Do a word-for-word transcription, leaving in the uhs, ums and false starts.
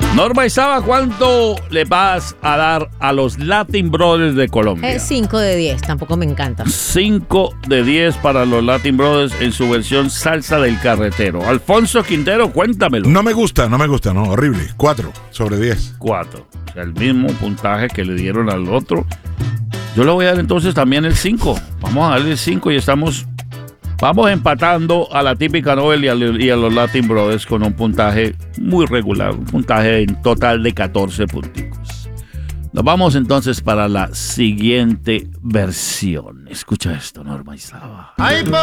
Norma Isaba, ¿cuánto le vas a dar a los Latin Brothers de Colombia? cinco de diez, tampoco me encanta. cinco de diez para los Latin Brothers en su versión salsa del carretero. Alfonso Quintero, cuéntamelo. No me gusta, no me gusta, no, horrible. cuatro sobre diez. cuatro. O sea, el mismo puntaje que le dieron al otro. Yo le voy a dar entonces también el cinco. Vamos a darle el cinco y estamos... Vamos empatando a la típica Nobel y a, y a los Latin Brothers con un puntaje muy regular, un puntaje en total de catorce punticos. Nos vamos entonces para la siguiente versión. Escucha esto, Norma Isaba.